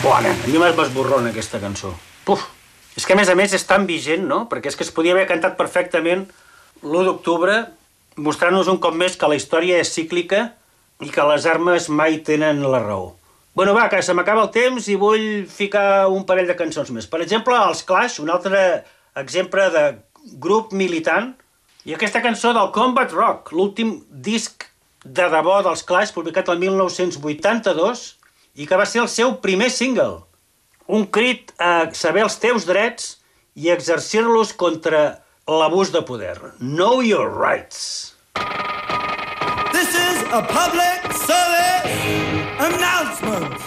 Bona, a mi m'esborrona aquesta cançó. Puf! És que a més és tan vigent, no? Perquè és que es podia haver cantat perfectament l'1 d'octubre mostrant-nos un cop més que la història és cíclica i que les armes mai tenen la raó. Bueno, va, que se m'acaba el temps i vull ficar un parell de cançons més. Per exemple, els Clash, un altre exemple de grup militant, i aquesta cançó del Combat Rock, l'últim disc de debò dels Clash, publicat el 1982, i que va ser el seu primer single. Un crit a saber els teus drets i exercir-los contra l'abús de poder. Know your rights. This is a public service announcement.